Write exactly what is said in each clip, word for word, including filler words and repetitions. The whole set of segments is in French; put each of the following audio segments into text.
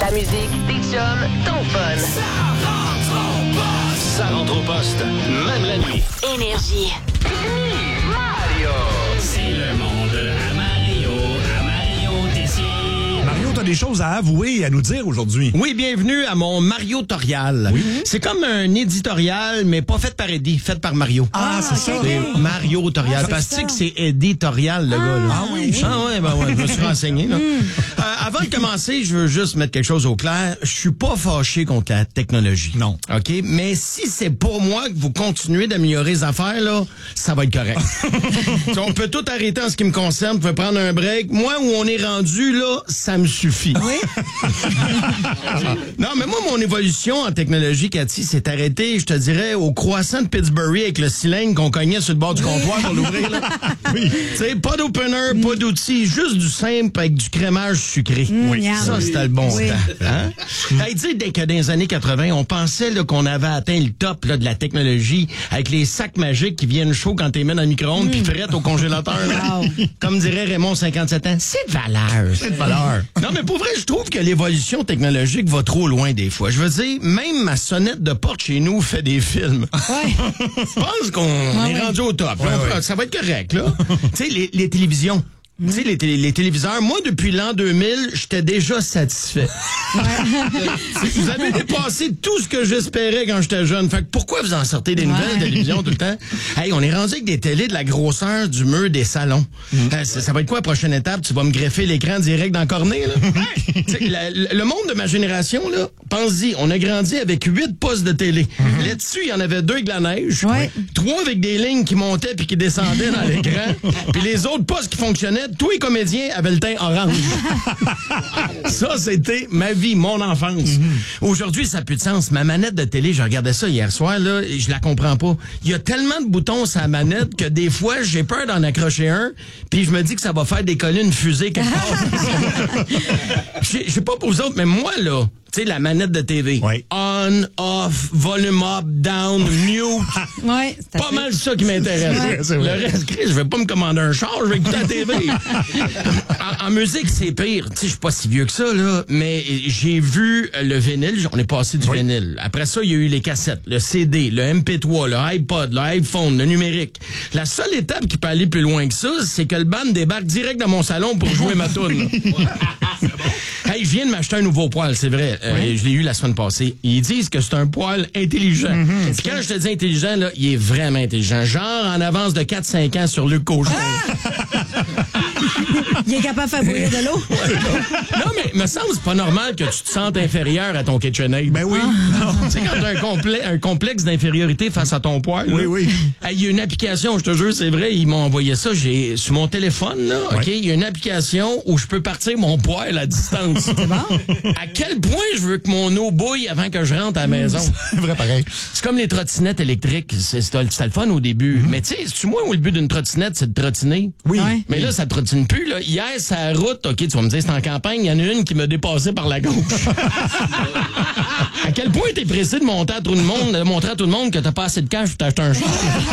la musique, des chums, ton fun. Ça rentre au poste. Ça rentre au poste, même la nuit. Énergie. Mario. C'est le monde à Mario, à Mario Tessier. Mario, t'as des choses à avouer et à nous dire aujourd'hui. Oui, bienvenue à mon Mario-torial. Oui. C'est comme un éditorial, mais pas fait par Eddie, fait par Mario. Ah, c'est ça. C'est Mario-torial. Parce que c'est éditorial, le ah, gars. Là. Ah oui? Ah ouais, ben ouais, je me suis renseigné. Là. euh, avant de commencer, je veux juste mettre quelque chose au clair. Je suis pas fâché contre la technologie. Non. OK? Mais si c'est pour moi que vous continuez d'améliorer les affaires, là, ça va être correct. On peut tout arrêter en ce qui me concerne. Vous pouvez prendre un break. Moi, où on est rendu, là, ça me suffit. Oui? Non, mais moi, mon évolution en technologie, Cathy, s'est arrêtée, je te dirais, au croissant de Pittsburgh avec le cylindre qu'on cognait sur le bord du comptoir pour l'ouvrir. Là. Oui. Tu sais, pas d'opener, mm. pas d'outils, juste du simple avec du crémage sucré. Mm, oui. Ça, oui. C'était le bon oui. temps. Hein? Mm. Hey, tu sais, dès que dans les années quatre-vingt, on pensait là, qu'on avait atteint le top là, de la technologie avec les sacs magiques qui viennent chauds quand t'es mis dans le micro-ondes mm. puis frettes au congélateur. Wow. Comme dirait Raymond, cinquante-sept ans, c'est de valeur. C'est de valeur. Non, mais pour vrai, je trouve que l'évolution technologique va trop loin des fois. Je veux dire, même ma sonnette de porte chez nous fait des films. Ouais. Je pense qu'on ouais, est ouais. rendu au top. Ouais, là, ouais. Ça va être correct, là. Tu sais, les, les télévisions. Mm. Tu sais, les, télé, les téléviseurs, moi, depuis l'an deux mille, j'étais déjà satisfait. Ouais. Vous avez dépassé tout ce que j'espérais quand j'étais jeune. Fait que pourquoi vous en sortez des nouvelles ouais. télévisions tout le temps? Hey, on est rendu avec des télés de la grosseur du mur des salons. Mm. Euh, ça, ça va être quoi la prochaine étape? Tu vas me greffer l'écran direct dans le cornet, là? la, le monde de ma génération, là, pense-y, on a grandi avec huit postes de télé. Mm-hmm. Là-dessus, il y en avait deux avec la neige, ouais. trois avec des lignes qui montaient puis qui descendaient dans l'écran, puis les autres postes qui fonctionnaient, tous les comédiens avaient le teint orange. Ça, c'était ma vie, mon enfance. Mm-hmm. Aujourd'hui, ça n'a plus de sens. Ma manette de télé, je regardais ça hier soir, là, et je la comprends pas. Il y a tellement de boutons sur la manette que des fois, j'ai peur d'en accrocher un, puis je me dis que ça va faire décoller une fusée quelque part. Je sais pas pour vous autres, mais moi, là, tu sais, la manette de T V. Oui. On, off, volume up, down, mute. Ouais, c'est pas mal ça qui m'intéresse. Ouais. Le reste, Chris, je vais pas me commander un char, je vais écouter la T V. en, en musique, c'est pire. Tu sais, je suis pas si vieux que ça, là, mais j'ai vu le vinyle, on est passé du oui. vinyle. Après ça, il y a eu les cassettes, le C D, le M P trois, le iPod, le iPhone, le numérique. La seule étape qui peut aller plus loin que ça, c'est que le band débarque direct dans mon salon pour jouer ma toune. Hey, je viens de m'acheter un nouveau poêle, c'est vrai. Euh, oui. Je l'ai eu la semaine passée. Ils disent que c'est un poêle intelligent. Mm-hmm. Puis quand je te dis intelligent, là, il est vraiment intelligent. Genre en avance de quatre cinq ans sur Luc Cochon. Ah! Il est capable de faire bouillir de l'eau. Ouais, non. non, mais me semble c'est pas normal que tu te sentes inférieur à ton KitchenAid. Ben oui. Ah. Tu sais, quand t'as un, complè- un complexe d'infériorité face à ton poêle. Oui, là, oui. Il y a une application, je te jure, c'est vrai, ils m'ont envoyé ça. J'ai sur mon téléphone, là, ouais. OK, il y a une application où je peux partir mon poêle à distance. C'est bon? À quel point je veux que mon eau bouille avant que je rentre à la maison? C'est vrai, pareil. C'est comme les trottinettes électriques. C'est, c'était, c'était le fun au début. Mm-hmm. Mais tu sais, c'est-tu moi où le but d'une trottinette, c'est de trottiner? Oui. Ouais. Mais là, ça trottine plus, là. Hier, c'est la route. OK, tu vas me dire, c'est en campagne. Il y en a une qui m'a dépassé par la gauche. À quel point t'es pressé de monter à tout le monde, de montrer à tout le monde que t'as pas assez de cash pour t'acheter un char?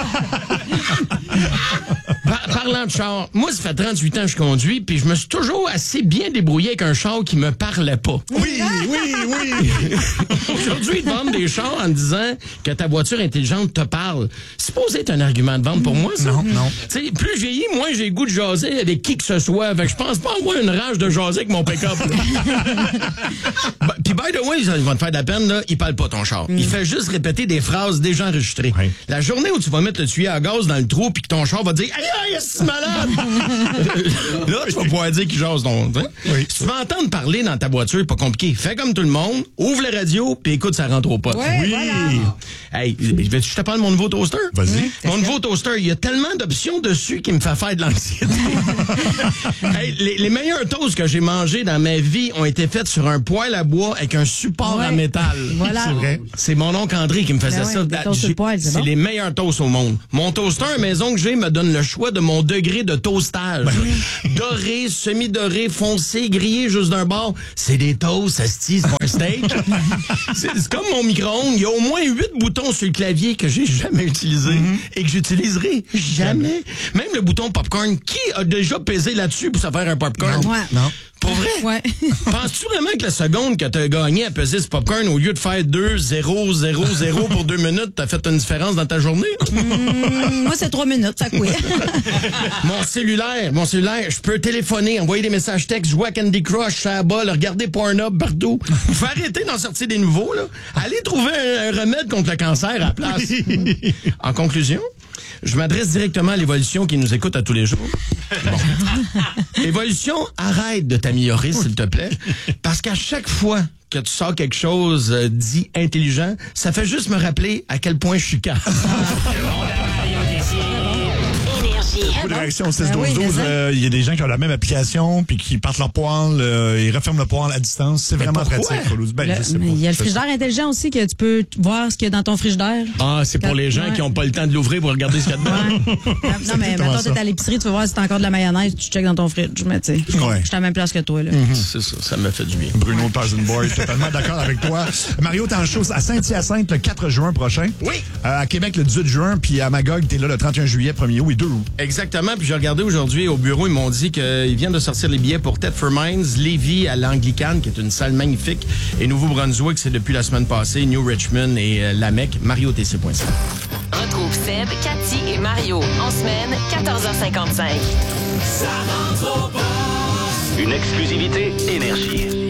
Par- parlant de char, moi, ça fait trente-huit ans que je conduis, puis je me suis toujours assez bien débrouillé avec un char qui me parlait pas. Oui, oui, oui. Aujourd'hui, ils te vendent des chars en disant que ta voiture intelligente te parle. C'est supposé être un argument de vente pour moi, ça? Non, non. Tu sais, plus je vieillis, moins j'ai le goût de jaser avec qui que ce soit. Fait que je pense pas avoir une rage de jaser avec mon pick-up. bah, puis, by the way, ils vont te faire de la peine, là, il parle pas ton char. Mm. Il fait juste répéter des phrases déjà enregistrées. Oui. La journée où tu vas mettre le tuyau à gaz dans le trou puis que ton char va dire « Aïe, aïe, c'est malade! » Là, tu vas pouvoir dire qu'il jase ton... Oui. Si tu veux entendre parler dans ta voiture, pas compliqué. Fais comme tout le monde, ouvre la radio puis écoute, ça rentre au poste. Ouais, oui! Voilà. Hey, je te parle de mon nouveau toaster? Vas-y. Mmh, mon nouveau toaster, il y a tellement d'options dessus qui me fait faire de l'anxiété. Hey, les, les meilleurs toasts que j'ai mangés dans ma vie ont été faits sur un poêle à bois avec un support ouais. en métal. Voilà. C'est vrai. C'est mon oncle André qui me faisait ben ouais, ça. Poêle, c'est c'est bon. Les meilleurs toasts au monde. Mon toaster à maison que j'ai me donne le choix de mon degré de toastage. Ben. Doré, semi-doré, foncé, grillé juste d'un bord. C'est des toasts, asti, c'est pas un steak. c'est, c'est comme mon micro-ondes. Il y a au moins huit boutons sur le clavier que j'ai jamais utilisé mm-hmm. et que j'utiliserai jamais. Même le bouton popcorn, qui a déjà pesé là-dessus pour se faire un popcorn? Non. Ouais. non. Pour vrai? Ouais. Penses-tu vraiment que la seconde que t'as gagné à peser ce popcorn, au lieu de faire deux zéro zéro zéro pour deux minutes, t'as fait une différence dans ta journée? Hum, moi, c'est trois minutes, ça couille. Mon cellulaire, mon cellulaire, je peux téléphoner, envoyer des messages textes, jouer à Candy Crush, ça balle, regarder Pornhub partout. Faut arrêter d'en sortir des nouveaux, là. Allez trouver un, un remède contre le cancer à la place. En conclusion, je m'adresse directement à l'Évolution qui nous écoute à tous les jours. Bon. Évolution, arrête de t'améliorer, s'il te plaît, parce qu'à chaque fois que tu sors quelque chose euh, dit intelligent, ça fait juste me rappeler à quel point je suis calme. Beaucoup de réactions au six Ben douze oui, douze. mais ça- Euh, Il y a des gens qui ont la même application puis qui partent leur poêle, euh, ils referment le poêle à distance. C'est vraiment pourquoi? pratique. Ben, Le- je sais mais pas. il y a le Je sais frigidaire intelligent aussi que tu peux t- voir ce qu'il y a dans ton frigidaire. Ah, c'est pour les gens Ouais. qui n'ont pas le temps de l'ouvrir pour regarder ce qu'il y a dedans. Ouais. non, mais exactement mettons, ça. t'es à l'épicerie, tu vas voir si t'as encore de la mayonnaise, tu checkes dans ton fridge. Mais tu sais, je Ouais. je suis à la même place que toi, là. C'est ça, ça me fait du bien. Bruno Tarzan-Boy, totalement d'accord avec toi. Mario, t'es en show à Saint-Hyacinthe le quatre juin prochain. Oui. Euh, à Québec le dix-huit juin, puis à Magog, t'es là le trente et un juillet, premier août et deux août. Exactement. Puis j'ai regardé aujourd'hui au bureau, ils m'ont dit qu'ils viennent de sortir les billets pour Thetford Mines, Lévis à l'Anglicane, qui est une salle magnifique, et Nouveau-Brunswick, c'est depuis la semaine passée, New Richmond et euh, la Mecque, mario t c point c a. Retrouve Seb, Cathy et Mario en semaine, quatorze heures cinquante-cinq. Une exclusivité Énergie.